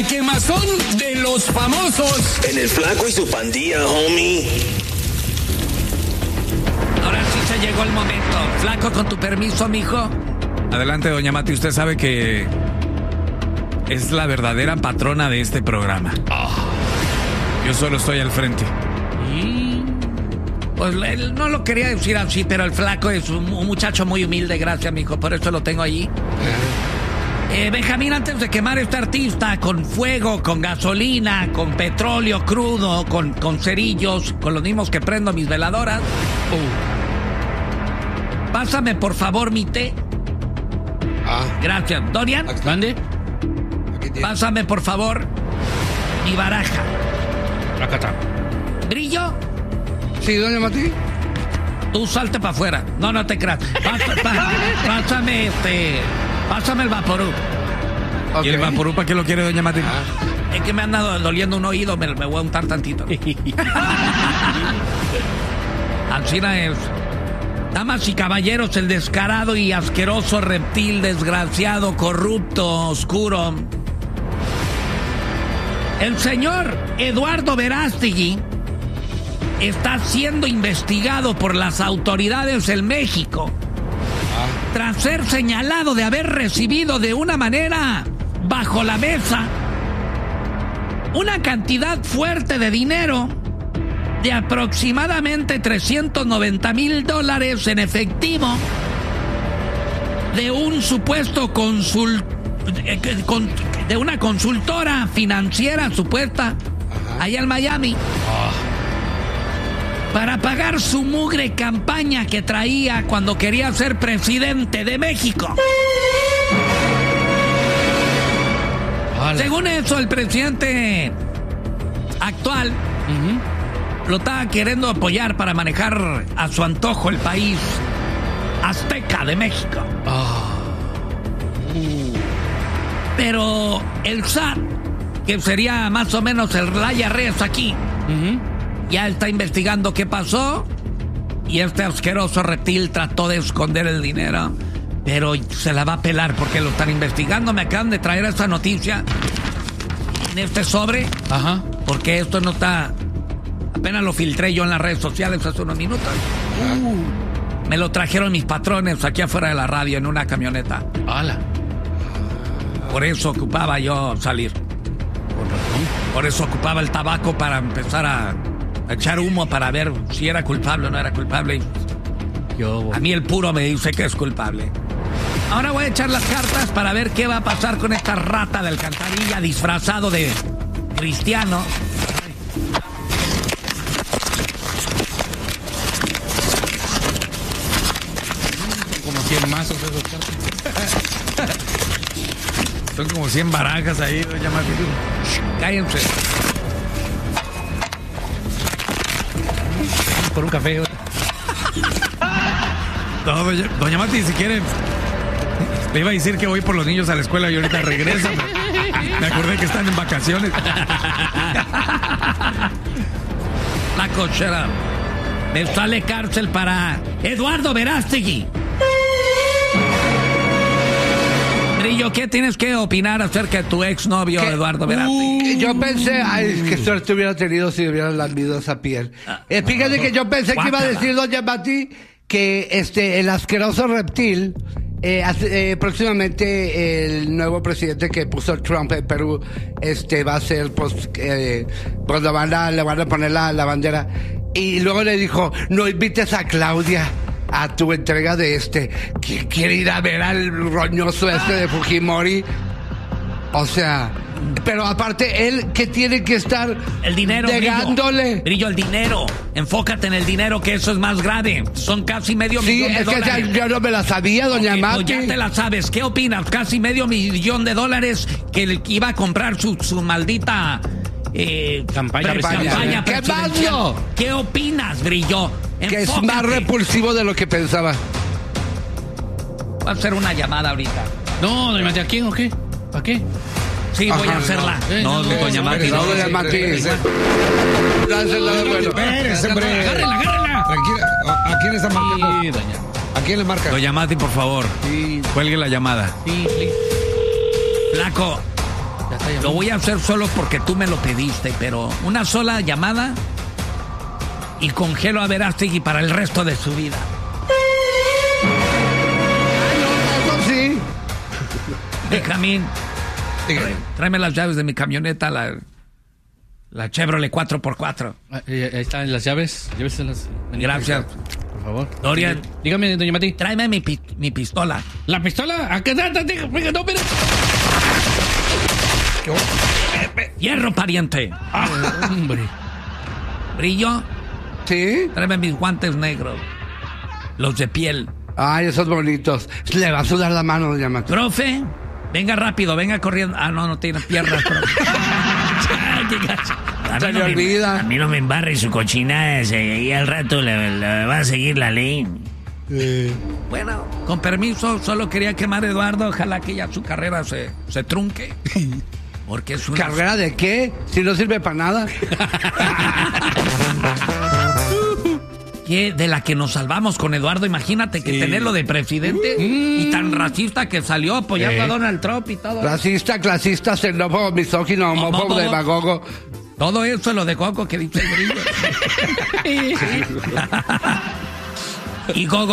La quemazón de los famosos. En el Flaco y su pandilla, homie. Ahora sí se llegó el momento. Flaco, con tu permiso, mijo. Adelante, doña Mati. Usted sabe que es la verdadera patrona de este programa. Yo solo estoy al frente. Pues él no lo quería decir así, pero el Flaco es un muchacho muy humilde, gracias, mijo. Por eso lo tengo allí. Benjamín, antes de quemar a este artista con fuego, con gasolina, con petróleo crudo, con cerillos, con los mismos que prendo mis veladoras, pásame por favor mi té. Gracias. Dorian, ¿Dónde? pásame por favor mi baraja. Acá está. ¿Brillo? Sí, doña Mati. Tú salte para afuera. No te creas. Pásame el Vaporú. ¿Y el Vaporú para qué lo quiere, doña Mati? Es que me han dado doliendo un oído, me voy a untar tantito. Alcina es. Damas y caballeros, el descarado y asqueroso reptil, desgraciado, corrupto, oscuro. El señor Eduardo Verástegui está siendo investigado por las autoridades en México tras ser señalado de haber recibido de una manera bajo la mesa una cantidad fuerte de dinero de aproximadamente $390,000 en efectivo de un supuesto de una consultora financiera supuesta allá en Miami para pagar su mugre campaña que traía cuando quería ser presidente de México. Según eso, el presidente actual lo estaba queriendo apoyar para manejar a su antojo el país azteca de México. Pero el SAT, que sería más o menos el Raya Reyes aquí, ya está investigando qué pasó y este asqueroso reptil trató de esconder el dinero, pero se la va a pelar porque lo están investigando. Me acaban de traer esta noticia en este sobre, porque esto no está, apenas lo filtré yo en las redes sociales hace unos minutos. Me lo trajeron mis patrones aquí afuera de la radio en una camioneta. Por eso ocupaba yo salir. Por eso ocupaba el tabaco para empezar a echar humo para ver si era culpable o no era culpable. A mí el puro me dice que es culpable. Ahora voy a echar las cartas para ver qué va a pasar con esta rata de alcantarilla disfrazado de cristiano. Como 100 mazos esos cartas. Son como 100 barajas ahí, doña Mati. Cállense. Por un café. No, doña Mati, si quiere, le iba a decir que voy por los niños a la escuela y ahorita regresa. Me acordé que están en vacaciones. La cochera. Me sale cárcel para Eduardo Verástegui. Brillo, ¿qué tienes que opinar acerca de tu exnovio Eduardo Verástegui? Yo pensé, que suerte hubiera tenido si hubieran lamido esa piel. Fíjate que yo pensé que iba a decir doña Mati que el asqueroso reptil, próximamente el nuevo presidente que puso Trump en Perú, va a ser, pues le van a poner la bandera. Y luego le dijo, no invites a Claudia a tu entrega de que quiere ir a ver al roñoso de Fujimori. O sea, pero aparte él que tiene que estar el dinero, negándole. Brillo, el dinero. Enfócate en el dinero, que eso es más grave. Son casi medio millón de dólares. Sí, es que yo no me la sabía, doña Mati. Pues ya te la sabes. ¿Qué opinas? Casi $500 millones que iba a comprar su maldita campaña. ¿Qué más no? ¿Qué opinas, Brillo? Enfócate. Que es más repulsivo de lo que pensaba. Voy a hacer una llamada ahorita. No, doña Mati, ¿a quién o qué? ¿A qué? Sí, voy a hacerla. No, doña Mati. No, doña Mati. Espérese, hombre. Agárrela. Tranquila. ¿A quién está marcando? Sí, doña. ¿A quién le marca? Doña Mati, por favor, Sí. cuelgue la llamada. Sí, please. Flaco, Ya está Lo llamando. voy a hacer solo porque tú me lo pediste, pero una sola llamada y congelo a Verástegui para el resto de su vida. Eso sí. Benjamín, Dígame. tráeme las llaves de mi camioneta, la Chevrolet 4x4. Ahí están las llaves. Lléveselas. Gracias. Por favor. Dorian. Dígame, doña Mati. Tráeme mi pistola. ¿La pistola? ¿A qué data? Venga, no, espera. Hierro, pariente. Hombre. Brillo, ¿Sí? tráeme mis guantes negros. Los de piel. Ay, esos bonitos. Le va a sudar la mano, doña Mati. Profe, venga rápido, venga corriendo. Ah, no tiene piernas, profe. Qué gacho. Se le olvida. A mí no me embarre su cochinada, y al rato le va a seguir la ley. Bueno, con permiso, solo quería quemar a Eduardo. Ojalá que ya su carrera se trunque. Porque es una... ¿Carrera de qué? Si no sirve para nada. de la que nos salvamos con Eduardo. Imagínate que tenerlo de presidente y tan racista que salió apoyando a Donald Trump y todo. Racista, clasista, xenófobo, misógino, homófobo, demagogo. Todo eso lo de Coco que dice el grillo. Y go.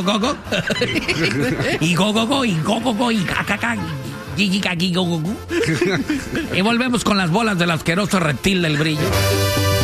Y go, y go, y cacaca. Y volvemos con las bolas del asqueroso reptil del brillo.